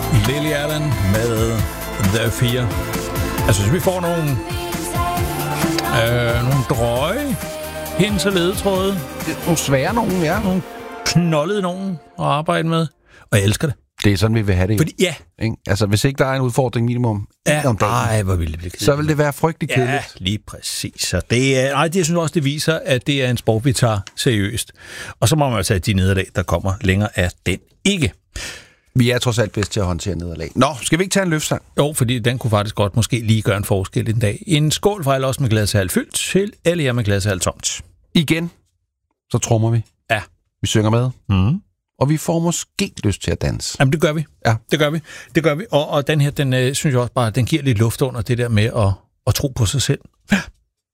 Lily Allen med The Fear. Jeg synes, vi får nogle drøje hints og ledetråde. Nogle svære nogen, ja. Nogle knoldede nogen at arbejde med. Og jeg elsker det. Det er sådan, vi vil have det. Fordi, ja. Ikke? Altså, hvis ikke der er en udfordring minimum om dagen, hvor ville det blive kedeligt. så vil det være frygtelig kedeligt. Ja, lige præcis. Så det er, jeg synes også, det viser, at det er en sport, vi tager seriøst. Og så må man jo tage de nederlag, der kommer længere af den ikke. Vi er trods alt bedst til at håndtere nederlag. Nå, skal vi ikke tage en løftsang? Jo, fordi den kunne faktisk godt måske lige gøre en forskel en dag. En skål for alle os med glas halvt fyldt til alle jer med glas halvt tomt. Igen, så trommer vi. Ja. Vi synger med. Og vi får måske lyst til at danse. Jamen, det gør vi. Ja. Det gør vi. Og den her, den synes jeg også bare, den giver lidt luft under det der med at tro på sig selv. Ja.